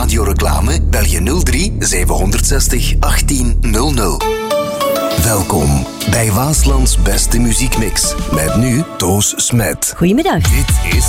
radioreclame bel je 03 760 1800. Welkom bij Waaslands beste muziekmix. Met nu Toos Smet. Goedemiddag. Dit is